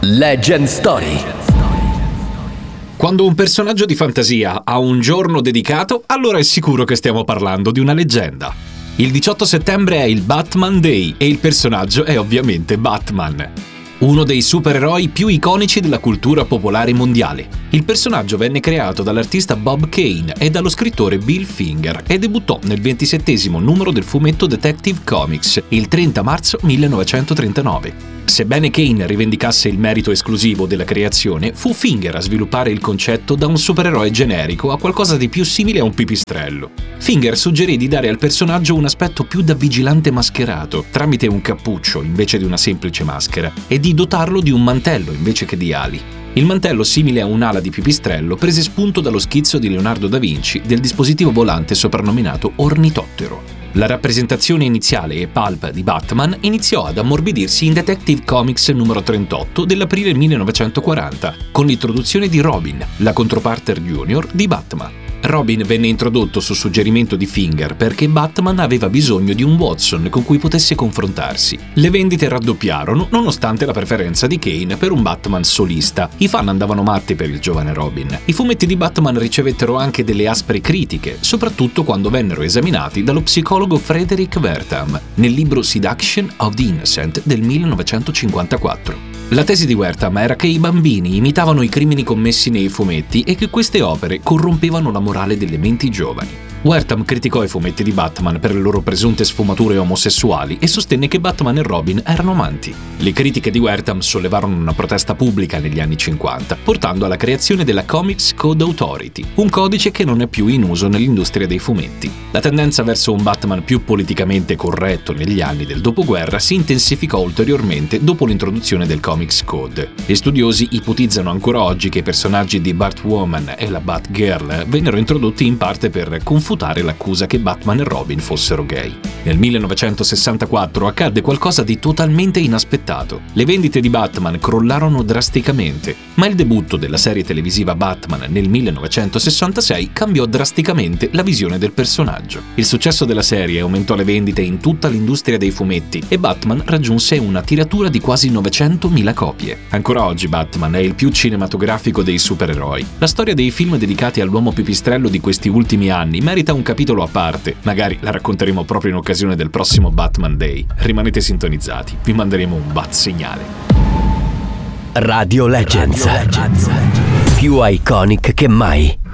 Legend Story. Quando un personaggio di fantasia ha un giorno dedicato, allora è sicuro che stiamo parlando di una leggenda. Il 18 settembre è il Batman Day e il personaggio è ovviamente Batman, uno dei supereroi più iconici della cultura popolare mondiale. Il personaggio venne creato dall'artista Bob Kane e dallo scrittore Bill Finger e debuttò nel 27° numero del fumetto Detective Comics il 30 marzo 1939. Sebbene Kane rivendicasse il merito esclusivo della creazione, fu Finger a sviluppare il concetto da un supereroe generico a qualcosa di più simile a un pipistrello. Finger suggerì di dare al personaggio un aspetto più da vigilante mascherato, tramite un cappuccio invece di una semplice maschera, e di dotarlo di un mantello invece che di ali. Il mantello, simile a un'ala di pipistrello, prese spunto dallo schizzo di Leonardo da Vinci del dispositivo volante soprannominato ornitottero. La rappresentazione iniziale e pulp di Batman iniziò ad ammorbidirsi in Detective Comics numero 38 dell'aprile 1940, con l'introduzione di Robin, la controparte junior di Batman. Robin venne introdotto su suggerimento di Finger perché Batman aveva bisogno di un Watson con cui potesse confrontarsi. Le vendite raddoppiarono nonostante la preferenza di Kane per un Batman solista. I fan andavano matti per il giovane Robin. I fumetti di Batman ricevettero anche delle aspre critiche, soprattutto quando vennero esaminati dallo psicologo Frederick Wertham nel libro Seduction of the Innocent del 1954. La tesi di Wertham era che i bambini imitavano i crimini commessi nei fumetti e che queste opere corrompevano la morale delle menti giovani. Wertham criticò i fumetti di Batman per le loro presunte sfumature omosessuali e sostenne che Batman e Robin erano amanti. Le critiche di Wertham sollevarono una protesta pubblica negli anni 50, portando alla creazione della Comics Code Authority, un codice che non è più in uso nell'industria dei fumetti. La tendenza verso un Batman più politicamente corretto negli anni del dopoguerra si intensificò ulteriormente dopo l'introduzione del Comics Code. Gli studiosi ipotizzano ancora oggi che i personaggi di Batwoman e la Batgirl vennero introdotti in parte per confutare l'accusa che Batman e Robin fossero gay. Nel 1964 accadde qualcosa di totalmente inaspettato. Le vendite di Batman crollarono drasticamente, ma il debutto della serie televisiva Batman nel 1966 cambiò drasticamente la visione del personaggio. Il successo della serie aumentò le vendite in tutta l'industria dei fumetti e Batman raggiunse una tiratura di quasi 900.000 copie. Ancora oggi Batman è il più cinematografico dei supereroi. La storia dei film dedicati all'uomo pipistrello di questi ultimi anni merita un capitolo a parte, magari la racconteremo proprio in occasione del prossimo Batman Day. Rimanete sintonizzati, vi manderemo un bat segnale. Radio Legends. Più iconic che mai.